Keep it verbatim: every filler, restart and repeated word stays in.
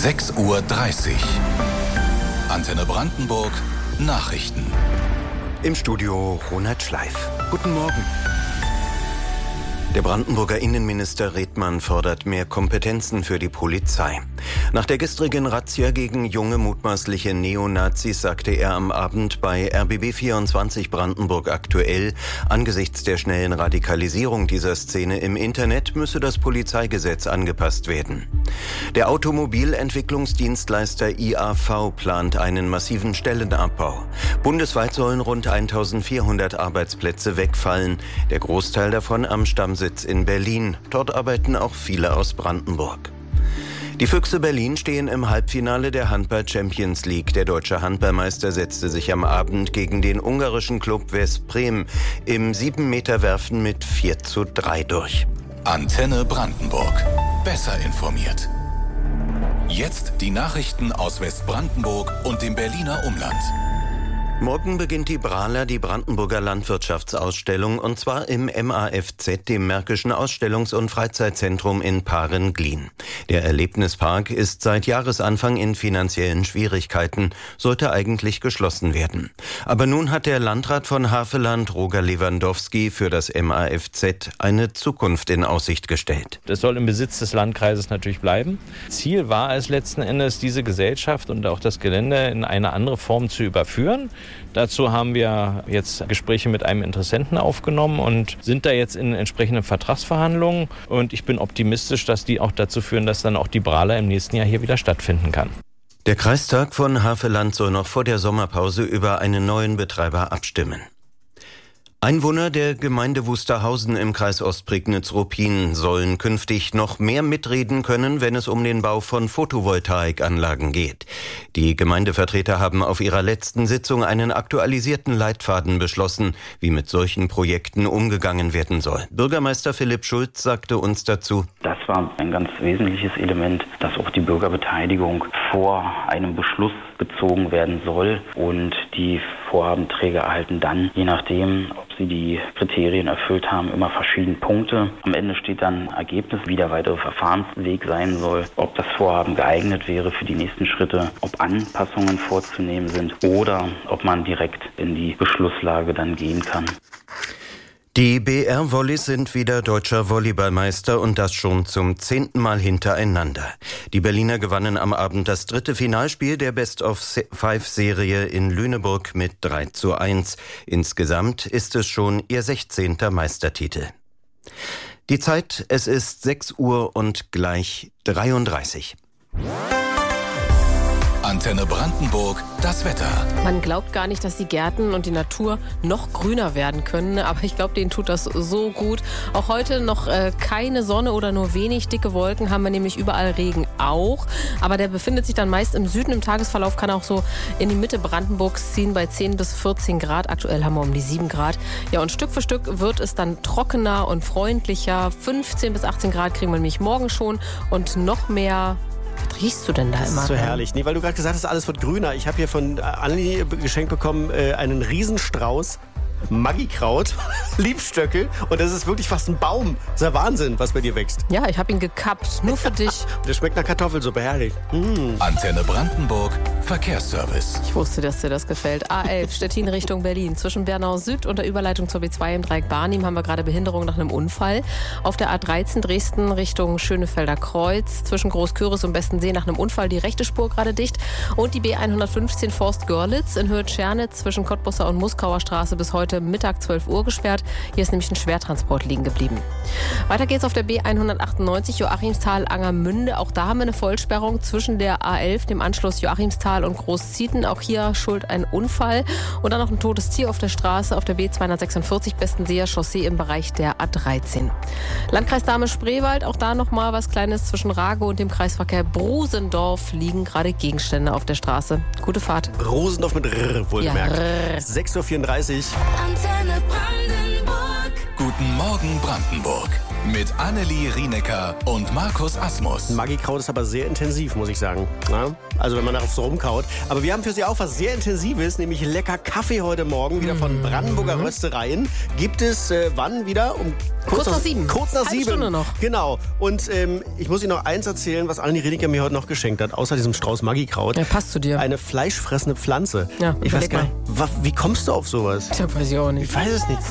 sechs Uhr dreißig. Antenne Brandenburg Nachrichten. Im Studio Ronald Schleif. Guten Morgen. Der Brandenburger Innenminister Redmann fordert mehr Kompetenzen für die Polizei. Nach der gestrigen Razzia gegen junge mutmaßliche Neonazis sagte er am Abend bei R B B vierundzwanzig Brandenburg aktuell, angesichts der schnellen Radikalisierung dieser Szene im Internet müsse das Polizeigesetz angepasst werden. Der Automobilentwicklungsdienstleister I A V plant einen massiven Stellenabbau. Bundesweit sollen rund eintausendvierhundert Arbeitsplätze wegfallen, der Großteil davon am Stammsitz in Berlin. Dort arbeiten auch viele aus Brandenburg. Die Füchse Berlin stehen im Halbfinale der Handball-Champions League. Der deutsche Handballmeister setzte sich am Abend gegen den ungarischen Klub Veszprém im sieben Meter Werfen mit vier zu drei durch. Antenne Brandenburg. Besser informiert. Jetzt die Nachrichten aus Westbrandenburg und dem Berliner Umland. Morgen beginnt die BRALA, die Brandenburger Landwirtschaftsausstellung, und zwar im M A F Z, dem Märkischen Ausstellungs- und Freizeitzentrum in Paaren-Glien. Der Erlebnispark ist seit Jahresanfang in finanziellen Schwierigkeiten, sollte eigentlich geschlossen werden. Aber nun hat der Landrat von Havelland, Roger Lewandowski, für das M A F Z eine Zukunft in Aussicht gestellt. Das soll im Besitz des Landkreises natürlich bleiben. Ziel war es letzten Endes, diese Gesellschaft und auch das Gelände in eine andere Form zu überführen. Dazu haben wir jetzt Gespräche mit einem Interessenten aufgenommen und sind da jetzt in entsprechenden Vertragsverhandlungen. Und ich bin optimistisch, dass die auch dazu führen, dass dann auch die BRALA im nächsten Jahr hier wieder stattfinden kann. Der Kreistag von Havelland soll noch vor der Sommerpause über einen neuen Betreiber abstimmen. Einwohner der Gemeinde Wusterhausen im Kreis Ostprignitz-Ruppin sollen künftig noch mehr mitreden können, wenn es um den Bau von Photovoltaikanlagen geht. Die Gemeindevertreter haben auf ihrer letzten Sitzung einen aktualisierten Leitfaden beschlossen, wie mit solchen Projekten umgegangen werden soll. Bürgermeister Philipp Schulz sagte uns dazu: Das war ein ganz wesentliches Element, dass auch die Bürgerbeteiligung vor einem Beschluss gezogen werden soll, und die Vorhabenträger erhalten dann, je nachdem, ob sie die Kriterien erfüllt haben, immer verschiedene Punkte. Am Ende steht dann ein Ergebnis, wie der weitere Verfahrensweg sein soll, ob das Vorhaben geeignet wäre für die nächsten Schritte, ob Anpassungen vorzunehmen sind oder ob man direkt in die Beschlusslage dann gehen kann. Die B R-Volleys sind wieder deutscher Volleyballmeister, und das schon zum zehnten Mal hintereinander. Die Berliner gewannen am Abend das dritte Finalspiel der Best-of-Five-Serie in Lüneburg mit drei zu eins. Insgesamt ist es schon ihr sechzehnter Meistertitel. Die Zeit, es ist sechs Uhr und gleich dreiunddreißig. Antenne Brandenburg, das Wetter. Man glaubt gar nicht, dass die Gärten und die Natur noch grüner werden können, aber ich glaube, denen tut das so gut. Auch heute noch äh, keine Sonne oder nur wenig dicke Wolken, haben wir nämlich überall Regen auch. Aber der befindet sich dann meist im Süden. Im Tagesverlauf kann er auch so in die Mitte Brandenburgs ziehen bei zehn bis vierzehn Grad. Aktuell haben wir um die sieben Grad. Ja, und Stück für Stück wird es dann trockener und freundlicher. fünfzehn bis achtzehn Grad kriegen wir nämlich morgen schon, und noch mehr. Was riechst du denn da immer? Das ist so herrlich. Nee, weil du gerade gesagt hast, alles wird grüner. Ich habe hier von Anni geschenkt bekommen äh, einen Riesenstrauß Maggikraut, Liebstöckel, und das ist wirklich fast ein Baum. Das ist ja Wahnsinn, was bei dir wächst. Ja, ich habe ihn gekappt, nur für dich. Der schmeckt nach Kartoffelsuppe, herrlich. Mm. Antenne Brandenburg, Verkehrsservice. Ich wusste, dass dir das gefällt. A elf, Stettin Richtung Berlin. Zwischen Bernau Süd und der Überleitung zur B zwei im Dreieck Barnim haben wir gerade Behinderung nach einem Unfall. Auf der A dreizehn Dresden Richtung Schönefelder Kreuz. Zwischen Großküris und Bestensee nach einem Unfall die rechte Spur gerade dicht. Und die B hundertfünfzehn Forst-Görlitz in Höhe Tschernitz zwischen Cottbusser und Muskauer Straße bis heute Mittag zwölf Uhr gesperrt. Hier ist nämlich ein Schwertransport liegen geblieben. Weiter geht's auf der B hundertachtundneunzig Joachimsthal-Angermünde. Auch da haben wir eine Vollsperrung zwischen der A elf, dem Anschluss Joachimsthal und Großzieten. Auch hier schuld ein Unfall. Und dann noch ein totes Tier auf der Straße auf der B zweihundertsechsundvierzig Bestenseer Chaussee im Bereich der A dreizehn. Landkreis Dahme-Spreewald, auch da noch mal was Kleines zwischen Rage und dem Kreisverkehr Brusendorf liegen gerade Gegenstände auf der Straße. Gute Fahrt. Brusendorf mit R, wohlgemerkt. Ja, sechs Uhr vierunddreißig. Antenne Brandenburg. Guten Morgen Brandenburg. Mit Annelie Rienecker und Markus Asmus. Maggi-Kraut ist aber sehr intensiv, muss ich sagen. Ja? Also wenn man darauf so rumkaut. Aber wir haben für Sie auch was sehr Intensives, nämlich lecker Kaffee heute Morgen, wieder von Brandenburger Röstereien. Gibt es äh, wann wieder? Um Kurz nach sieben. Kurz nach Halbe sieben. Stunde noch. Genau. Und ähm, ich muss Ihnen noch eins erzählen, was Annelie Rienecker mir heute noch geschenkt hat, außer diesem Strauß Maggi-Kraut. Ja, passt zu dir. Eine fleischfressende Pflanze. Ja, ich weiß überleg gar nicht, wa- wie kommst du auf sowas? Das weiß ich auch nicht. Ich weiß es nicht.